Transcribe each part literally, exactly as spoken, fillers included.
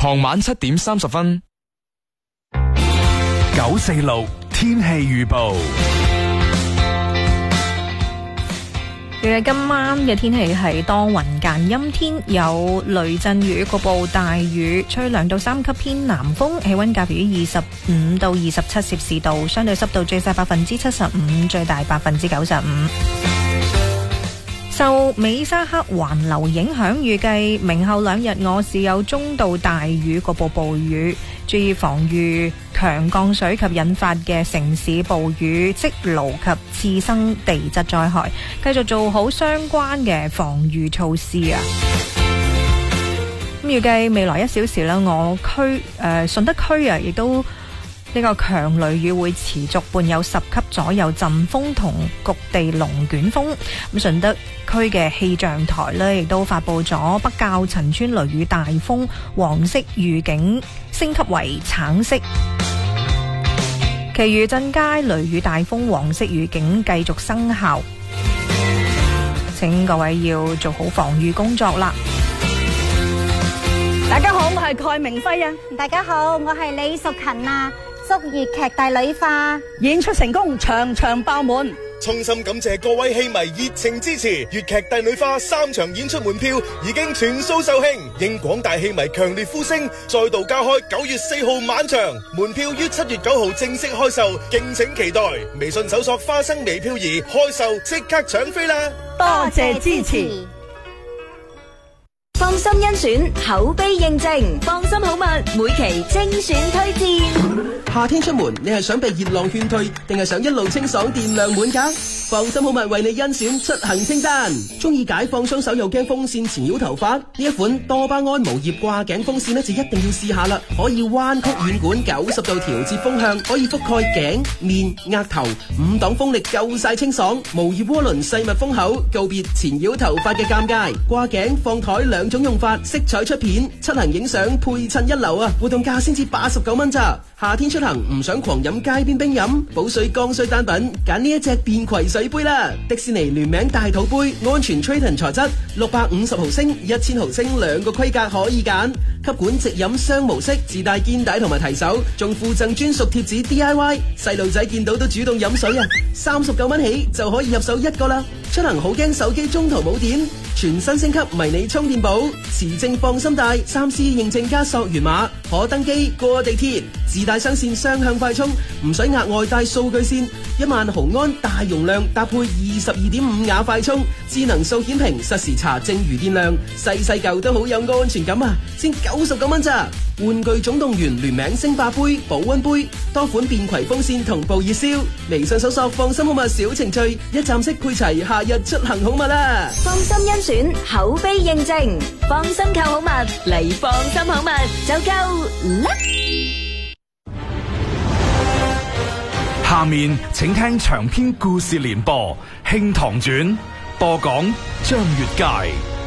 傍晚七點三十分。九四六天氣預報。 預計今晚嘅天氣係多雲間陰天，有雷陣雨，局部大雨，吹兩到三級偏南風，氣溫介乎於二十五到二十七攝氏度，相對濕度最細百分之七十五，最大百分之九十五。受美沙克環流影響，預計明後兩日我市有中到大雨，局部暴雨，注意防禦強降水及引發嘅城市暴雨、積澇及次生地質災害，繼續做好相關嘅防禦措施啊！咁預計未來一小時呢，我區誒順德區啊，亦都呢個強雷雨會持續，伴有十級左右陣風同局地龍捲風。咁順德區嘅氣象台呢，亦都發佈咗北滘陳村雷雨大風黃色預警升級為橙色，其餘鎮街雷雨大風黃色預警繼續生效，請各位要做好防禦工作啦。 大家好，我係蓋明輝啊！ 大家好，我係李淑勤啊！祝粵劇大女化演出成功，場場爆滿。 衷心感謝各位戲迷熱情支持，粵劇帝女花三場演出門票已經全數售罄，應廣大戲迷強烈呼聲，再度加開九月四號晚場，門票於七月九號正式開售，敬請期待。微信搜索花生微票兒開售，即刻搶飛啦！ 多謝支持。 放心甄選，口碑認證，放心好物，每期精選推薦。 夏天出門，你係想被熱浪勸退，定係想一路清爽電量滿格？放心好物為你甄選出行清單。中意解放雙手又驚風扇纏繞頭髮？呢一款多巴胺無葉掛頸風扇呢，就一定要試下啦！可以彎曲軟管九十度調節風向，可以覆蓋頸、面、額頭，五檔風力夠晒清爽。無葉渦輪細密封口，告別纏繞頭髮嘅尷尬。掛頸放台兩種用法，色彩出片，出行影相配襯一流啊！活動價先至八十九蚊咋。夏天出行唔想狂飲街邊冰飲，補水剛需單品，揀呢一隻便攜水杯啦！迪士尼聯名大肚杯，安全 Triton 材質，六百五十毫升、一千毫升兩個規格可以揀。吸管直飲雙模式，自帶肩帶同埋提手，仲附贈專屬貼紙 D I Y， 細路仔見到都主動飲水啊！三十九蚊起就可以入手一個啦。出行好驚手機中途冇電，全新升級迷你充電寶，持證放心帶，三 C 認證加溯源碼，可登機過地鐵，自帶雙線雙向快充，唔使額外帶數據線，一萬毫安大容量搭配二十二點五瓦快充，智能數顯屏實時查證餘電量，細細嚿都好有安全感啊！先九十九蚊咋？玩具總動員聯名星霸杯、保溫杯，多款便攜風扇同步熱銷，微信搜索放心好物小程序，一站式配齊夏日出行好物啦！ 放心甄選，口碑認證，放心購好物嚟，放心好物就夠啦！ 下面請聽長篇故事連播《慶堂傳》，播講張月佳。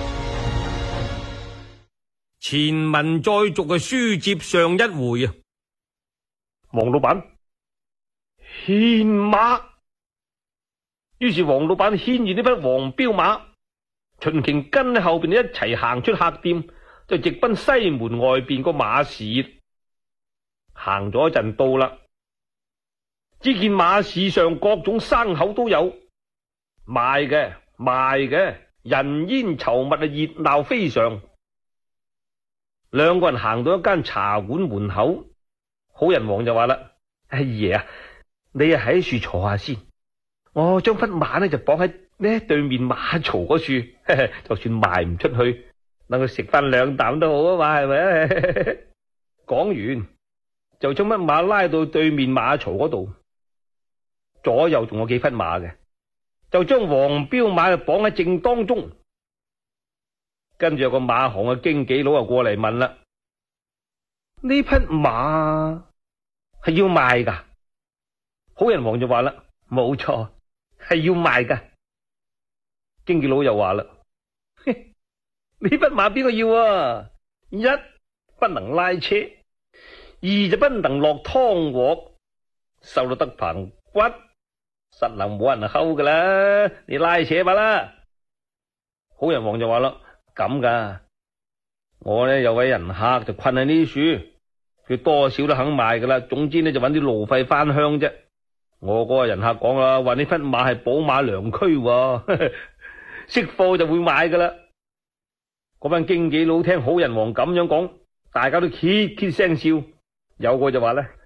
前文再續嘅書接上一回啊，黃老闆牽馬，於是黃老闆牽住呢匹黃驃馬，秦瓊跟喺後邊一齊行出客店，就直奔西門外邊個馬市。行咗一陣到啦，只見馬市上各種牲口都有，賣嘅賣嘅，人煙稠密啊，熱鬧非常。兩個人行到一間茶館門口，好人王就話啦：阿爺啊，你啊喺樹坐下先，我將匹馬呢就綁喺呢對面馬槽嗰處，就算賣唔出去，等佢食翻兩啖都好啊嘛，係咪？講完就將匹馬拉到對面馬槽嗰度，左右仲有幾匹馬嘅，就將黃驃馬就綁喺正當中。跟住有個馬行嘅經紀佬就過嚟問啦：呢匹馬係要賣噶？好人王就話啦：冇錯，係要賣噶。經紀佬又話啦：呢匹馬邊個要啊？一不能拉車，二就不能落湯鑊，瘦到得棚骨，實能冇人睺噶啦。你拉扯吧啦。好人王就話啦：咁噶， 我呢有位人客就困喺呢樹，佢多少都肯賣噶啦，總之呢就揾啲路費翻鄉啫。我嗰個人客講啦，話呢匹馬係寶馬良駒喎，識貨就會買噶啦。嗰班經紀佬聽好人王咁樣講，大家都揭揭聲笑。有個就話咧，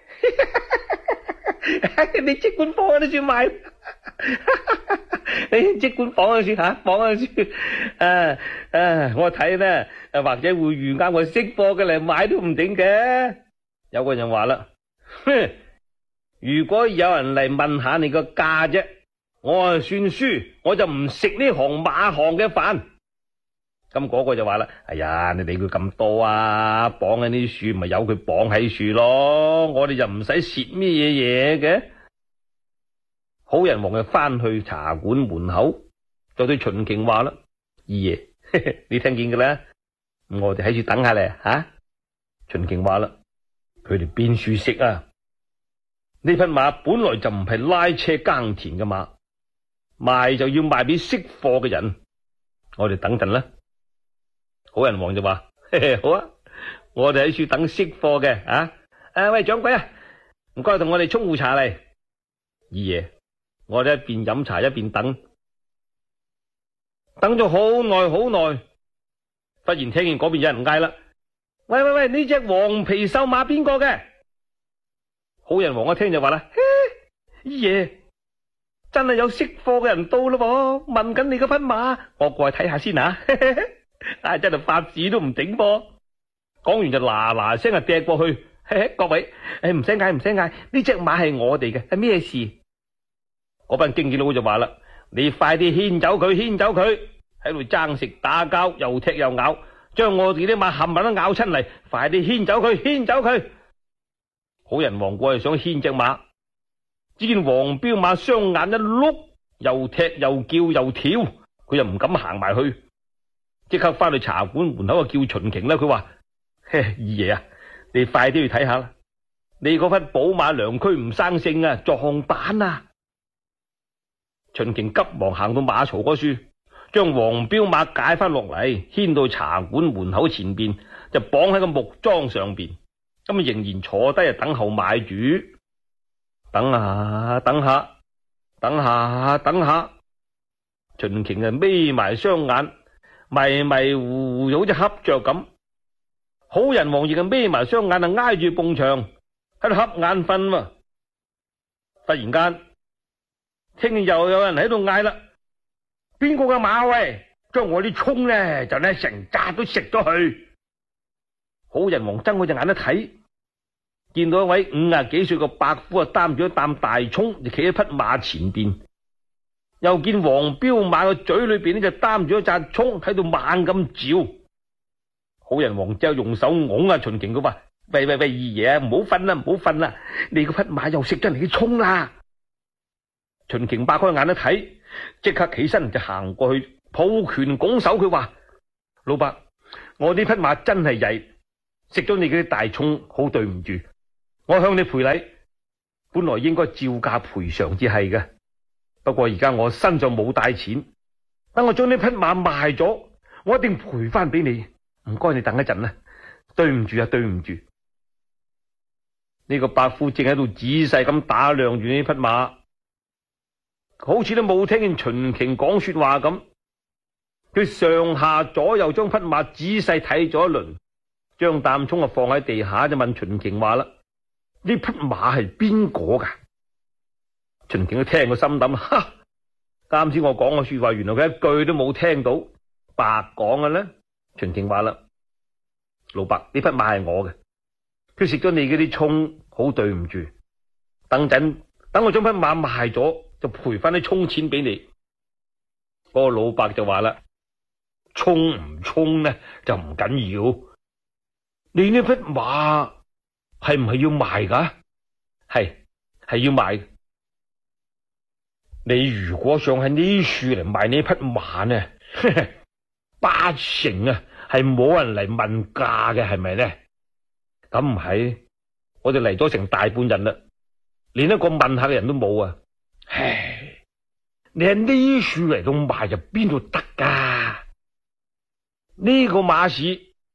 你即管放喺度算買，你即管放喺度算吓，放喺度算。啊啊，我睇咧，或者會遇啱我識貨嘅嚟買都唔定嘅。有個人話啦，哼，如果有人嚟問下你個價啫，我啊算輸，我就唔食呢行馬行嘅飯。咁嗰個就話啦，哎呀，你理佢咁多啊，綁喺啲樹咪由佢綁喺樹咯，我哋就唔使蝕咩嘢嘢嘅。好人王就翻去茶館門口，就對秦瓊話啦，二爺，你聽見嘅啦，我哋喺處等下咧吓、啊。秦瓊話啦，佢哋邊處識啊？呢匹馬本來就唔係拉車耕田嘅馬，賣就要賣俾識貨嘅人，我哋等陣啦。好人王就話，嘿嘿，好啊，我哋喺處等識貨嘅啊！啊喂，掌櫃啊，唔該同我哋沖壺茶嚟。二爺，我哋一邊飲茶一邊等，等咗好耐好耐，忽然聽見嗰邊有人嗌啦，喂喂喂，呢隻黃皮瘦馬邊個嘅？好人王一聽就話啦，二爺，真係有識貨嘅人到啦噃，問緊你嗰匹馬，我過去睇下先啊！啊！真係發指都唔頂噃。講完就嗱嗱聲啊掟過去。嘿嘿，各位，誒唔使嗌唔使嗌，呢隻馬係我哋嘅，係咩事？嗰班經紀佬就話啦，你快啲牽走佢，牽走佢，喺度爭食打交，又踢又咬，將我哋啲馬冚唪唥都咬親嚟，快啲牽走佢，牽走佢。好人王過去想牽隻馬，只見黃標馬雙眼一碌，又踢又叫又跳，佢又唔敢行埋去。即刻翻去茶館門口啊，叫秦瓊啦。佢話：嘿，二爺啊，你快啲去睇下啦！你嗰匹寶馬良駒唔生性啊，撞板啊！秦瓊急忙行到馬槽嗰處，將黃標馬解翻落嚟，牽到茶館門口前邊，就綁喺個木樁上邊。咁啊，仍然坐低啊，等候買主。等下，等下，等下，等下。秦瓊啊，眯埋雙眼。迷迷糊糊好似瞌着咁，好人王亦係眯埋雙眼啊，挨住埲牆喺度瞌眼瞓喎。忽然間，聽見又有人喺度嗌啦：邊個嘅馬喂？將我啲蔥咧就咧成紮都食咗去。好人王睜開隻眼一睇，見到一位五廿幾歲嘅伯父啊，擔住一擔大蔥，就企喺匹馬前邊。又見黃標馬個嘴裏邊呢就擔住一扎蔥喺度猛咁嚼。好人王之後用手拱啊秦瓊，佢話：喂喂喂，二爺啊，唔好瞓啦，唔好瞓啦，你個匹馬又食咗你啲蔥啦。秦瓊擘開眼一睇，即刻起身就行過去抱拳拱手，佢話：老伯，我呢匹馬真係曳，食咗你嗰啲大蔥，好對唔住，我向你賠禮，本來應該照價賠償至係嘅。不過而家我身上冇帶錢，等我將呢匹馬賣咗，我一定賠翻俾你。唔該你等一陣啦，對唔住啊，對唔住。呢個伯父正喺度仔細咁打量住呢匹馬，好似都冇聽見秦瓊講說話咁。佢上下左右將匹馬仔細睇咗一輪，將擔蔥啊放喺地下，就問秦瓊話啦：呢匹馬係邊個噶？秦瓊都聽個心諗，哈！啱先我講嘅說話，原來佢一句都冇聽到，白講嘅咧。秦瓊話啦：老伯，呢匹馬係我嘅，佢食咗你嗰啲蔥，好對唔住。等陣，等我將匹馬賣咗，就賠翻啲蔥錢俾你。嗰個老伯就話啦：蔥唔蔥呢就唔緊要，你呢匹馬係唔係要賣噶？係，係要賣。你如果想喺呢樹嚟賣呢匹馬呢，八成啊係冇人嚟問價嘅，係咪呢？咁唔係，我哋嚟咗成大半日啦，連一個問下嘅人都冇啊！唉，你喺呢樹嚟到賣就邊度得噶？呢個馬市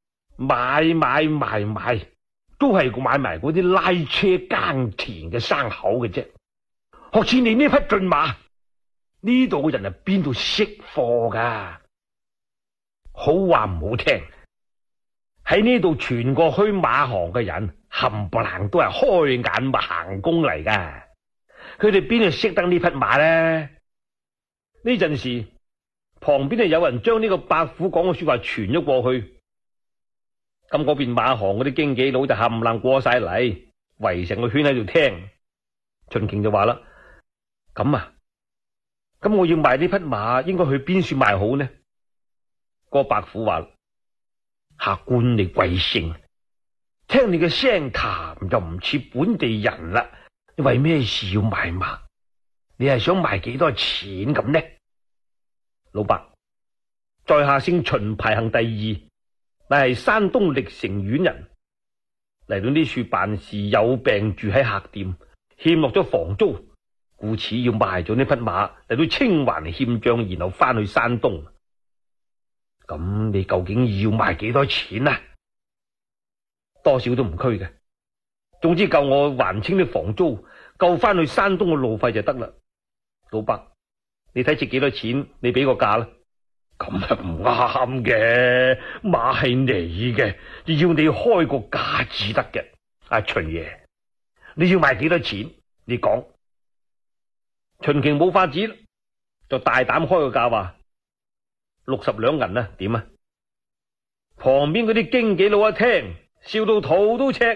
買買買買，都係買埋嗰啲拉車耕田嘅牲口嘅啫。學似你呢匹駿馬，呢度嘅人係邊度識貨噶？好話唔好聽，喺呢度全個墟馬行嘅人冚唪唥都係開眼盲公嚟噶，佢哋邊度識得呢匹馬呢？呢陣時旁邊係有人將呢個伯虎講嘅說話傳咗過去，咁嗰邊馬行嗰啲經紀佬就冚唪唥過晒嚟，圍成個圈喺度聽。秦瓊就話啦：咁啊，咁我要賣呢匹馬，應該去邊處賣好呢？個伯虎話：客官你貴姓？聽你嘅聲談就唔似本地人啦，你為咩事要買馬？你係想賣幾多錢咁呢？老伯，在下姓秦，排行第二，乃係山東歷城縣人，嚟到呢處辦事，有病住喺客店，欠落咗房租，故此要賣咗呢匹馬嚟到清還欠賬，然後翻去山東。咁你究竟要賣幾多錢啊？多少都唔拘嘅，總之夠我還清啲房租，夠翻去山東嘅路費就得啦。老伯，你睇值幾多錢？你俾個價啦。咁係唔啱嘅，馬係你嘅，要你開個價至得嘅。阿秦爺，你要賣幾多錢？你講。秦瓊冇法子，就大膽開個價，話六十兩銀啊，點啊？旁邊嗰啲經紀佬一聽，笑到肚都赤。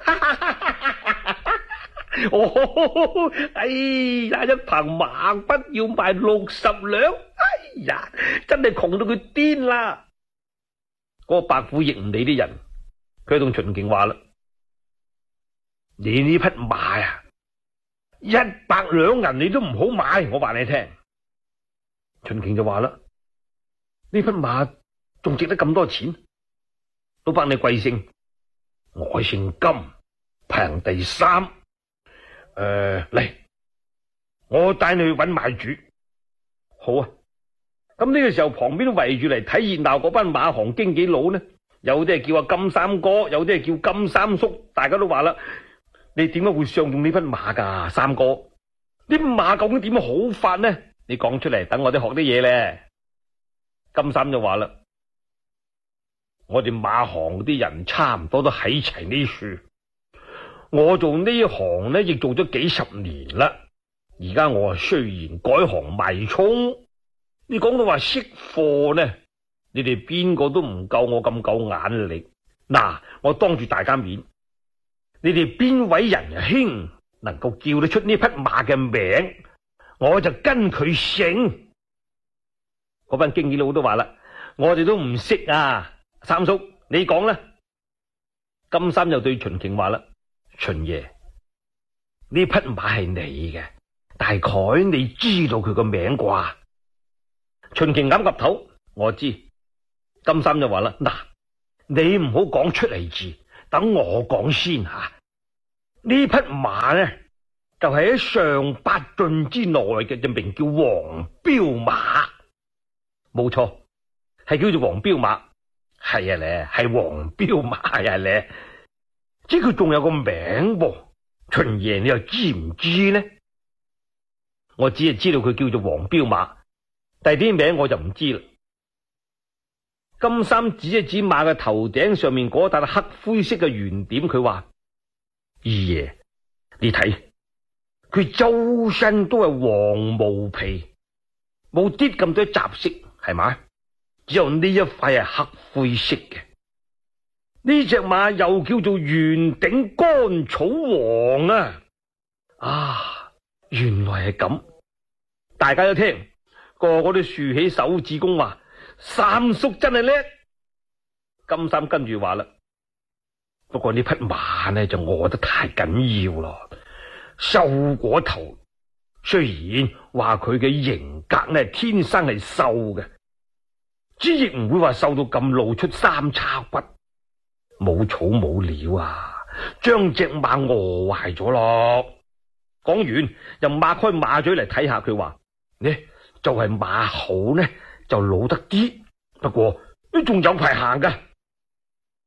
哦，哎呀，一棚馬匹要賣六十兩，哎呀，真係窮到佢癲啦！嗰個伯虎亦唔理啲人，佢同秦瓊話啦：你呢匹馬啊，一百兩銀你都唔好買，我話你聽。秦瓊就話啦：呢匹馬仲值得咁多錢？老伯你貴姓？我姓金，排行第三。誒、呃，嚟，我帶你去搵買主。好啊。咁呢個時候，旁邊都圍住嚟睇熱鬧嗰班馬行經紀佬呢，有啲係叫阿金三哥，有啲係叫金三叔。大家都話啦：你點解會上用呢匹馬噶？三哥，呢匹馬究竟點樣好法呢？你講出嚟，等我哋學啲嘢咧。金三就話啦：我哋馬行啲人差唔多都喺齊呢處。我做呢行呢，亦做咗幾十年啦。而家我雖然改行賣蔥，你講到話識貨呢，你哋邊個都唔夠我咁夠眼力。嗱，我當住大家面，你哋邊位仁兄能夠叫得出呢匹馬嘅名，我就跟佢姓。嗰班經紀佬都話啦：我哋都唔識啊。三叔，你講啦。金三就對秦瓊話啦：秦爺，呢匹馬係你嘅，大概你知道佢個名啩？秦瓊岌岌頭，我知。金三就話啦：嗱，你唔好講出嚟字，等我講先吓。呢匹馬呢，就係喺上八駿之內嘅，就名叫黃驃馬。冇錯，係叫做黃驃馬。係啊咧，係黃驃馬啊咧。即係佢仲有個名噃，秦爺你又知唔知呢？我只係知道佢叫做黃驃馬，第啲名我就唔知啦。金三指一指馬嘅頭頂上面嗰笪黑灰色嘅圓點，佢話：二爺，你睇佢周身都係黃毛皮，冇啲咁多雜色，係咪？只有呢一塊係黑灰色嘅。呢隻馬又叫做圓頂乾草王啊！啊，原來係咁，大家都聽，個個都豎起手指公話：三叔真係叻。金三跟住話啦：不過呢匹馬呢就餓得太緊要咯，瘦過頭。雖然話佢嘅型格呢天生係瘦嘅，之亦唔會話瘦到咁露出三叉骨。冇草冇料啊，將隻馬餓壞咗咯。講完又擘開馬嘴嚟睇下，佢話：呢就係、是、馬好呢就老得啲，不過都仲有排行噶。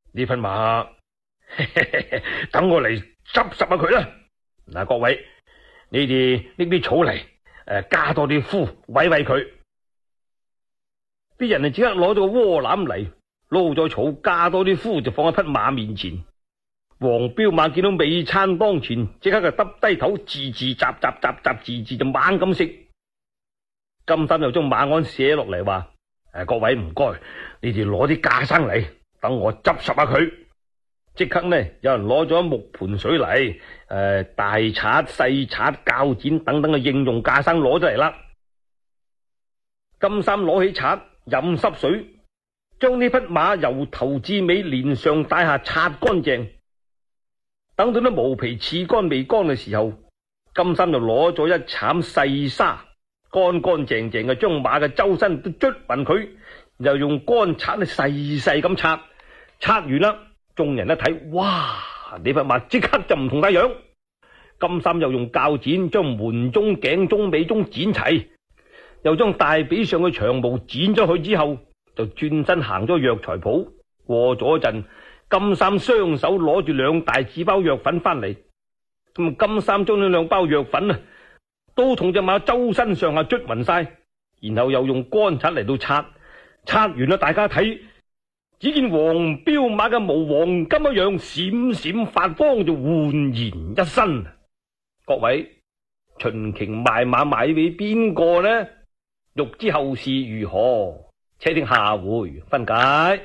呢匹馬，等我嚟執拾下佢啦。嗱，各位，你哋拎啲草嚟，誒，加多啲灰，餵餵佢。啲人啊，即刻攞咗個鍋籃嚟，撈咗草，加多啲灰，就放喺匹馬面前。黃驃馬見到美餐當前，即刻就耷低頭，字字雜雜雜雜字字就猛咁食。金三又將馬鞍寫落嚟話：誒，各位唔該，你哋攞啲架生嚟，等我執拾下佢。即刻呢，有人攞咗木盆水嚟，誒、呃，大刷、細刷、鉸剪等等嘅應用架生攞咗嚟啦。金三攞起刷，飲濕水，將呢匹馬由頭至尾連上帶下擦乾淨。等到啲毛皮刺乾未乾嘅時候，金三就攞咗一鏟細沙，乾乾淨淨嘅將馬嘅周身都捽勻佢，又用乾刷咧細細咁擦，擦完啦。眾人一睇，哇！呢匹馬即刻就唔同大樣。金三又用鉸剪將門中、頸中、尾中剪齊，又將大髀上嘅長毛剪咗去之後，就轉身行咗藥材鋪。過咗一陣，金三雙手攞住兩大紙包藥粉翻嚟。咁金三將呢兩包藥粉啊，都同隻馬周身上下捽勻晒，然後又用乾刷嚟到擦，擦完啦，大家睇。只見黃驃馬嘅毛黃金一樣閃閃發光，就煥然一新。各位，秦瓊賣馬賣俾邊個呢？欲知後事如何，且聽下回分解。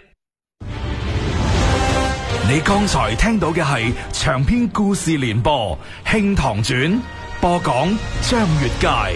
你剛才聽到嘅係長篇故事連播《慶堂傳》，播講張月佳。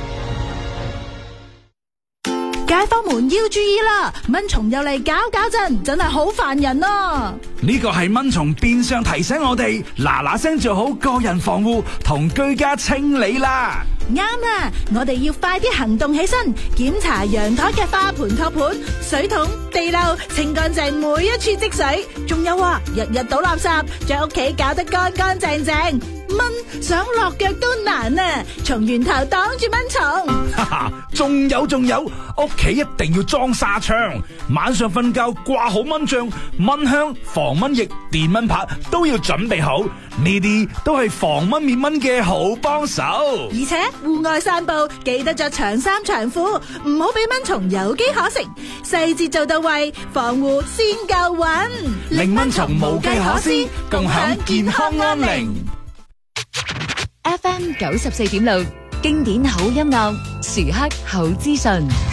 街坊們要注意啦，蚊蟲又嚟搞搞震，真係好煩人啊！ 呢個係蚊蟲變相提醒我哋嗱嗱聲做好個人防護同居家清理啦。 啱啦，我哋要快啲行動起身，檢查陽台嘅花盆托盤、水桶、地漏，清乾淨每一處積水。仲有啊，日日倒垃圾，將屋企搞得乾乾淨淨。蚊想落腳都難啊！從源頭擋住蚊蟲。 哈哈，仲有仲有，屋企一定要裝紗窗，晚上瞓覺掛好蚊帳、蚊香、防蚊液、電蚊拍都要準備好，呢啲都係防蚊滅蚊嘅好幫手。 而且戶外散步記得着長衫長褲，唔好俾蚊蟲有機可乘，細節做到位，防護先夠穩， 令蚊蟲無計可施，共享健康安寧。 F M 九十四點六經典好音樂，時刻好資訊。